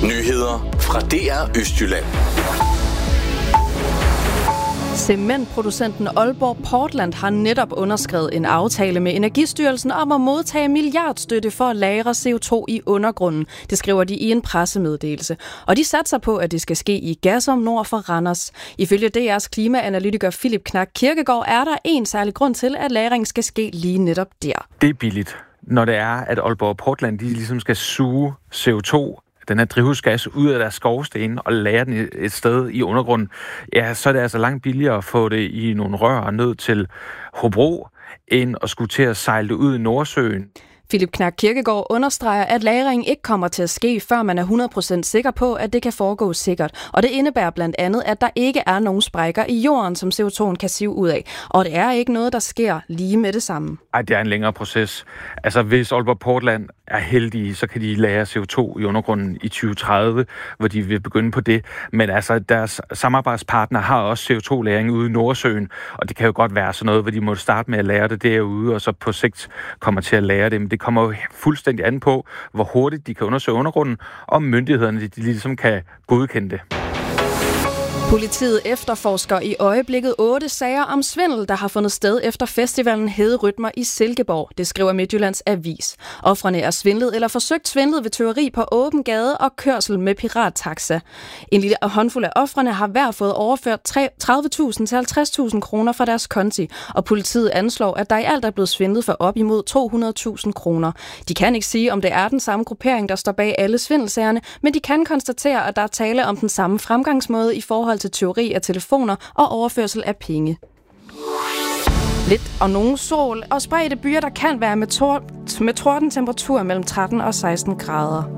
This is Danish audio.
Nyheder fra DR Østjylland. Cementproducenten Aalborg Portland har netop underskrevet en aftale med Energistyrelsen om at modtage milliardstøtte for at lagre CO2 i undergrunden. Det skriver de i en pressemeddelelse. Og de satser på, at det skal ske i Gassum nord for Randers. Ifølge DR's klimaanalytiker Philip Knak Kirkegaard er der en særlig grund til, at lagring skal ske lige netop der. Det er billigt, når det er, at Aalborg Portland de ligesom skal suge CO2, den her drivhusgas, ud af deres skorsten og lagre den et sted i undergrunden, ja, så er det altså langt billigere at få det i nogle rør ned til Hobro, end at skulle til at sejle det ud i Nordsøen. Philip Knak Kirkegaard understreger, at lagringen ikke kommer til at ske, før man er 100% sikker på, at det kan foregå sikkert. Og det indebærer blandt andet, at der ikke er nogen sprækker i jorden, som CO2'en kan sive ud af. Og det er ikke noget, der sker lige med det samme. Ej, det er en længere proces. Altså, hvis Aalborg Portland er heldige, så kan de lagre CO2 i undergrunden i 2030, hvor de vil begynde på det. Men altså, deres samarbejdspartner har også CO2-lagring ude i Nordsøen, og det kan jo godt være sådan noget, hvor de må starte med at lære det derude, og så på sigt kommer til at lære det. Men det kommer jo fuldstændig an på, hvor hurtigt de kan undersøge undergrunden, og myndighederne de ligesom kan godkende det. Politiet efterforsker i øjeblikket 8 sager om svindel, der har fundet sted efter festivalen Hederytmer i Silkeborg. Det skriver Midtjyllands Avis. Ofrene er svindlet eller forsøgt svindlet ved tyveri på åben gade og kørsel med pirattaxa. En lille håndfuld af ofrene har hver fået overført 30.000 til 50.000 kroner fra deres konti, og politiet anslår, at der i alt er blevet svindlet for op imod 200.000 kroner. De kan ikke sige, om det er den samme gruppering, der står bag alle svindelsagerne, men de kan konstatere, at der er tale om den samme fremgangsmåde i forhold til teori af telefoner og overførsel af penge. Lidt og nogen sol og spredte byer, der kan være med tordentemperatur mellem 13 og 16 grader.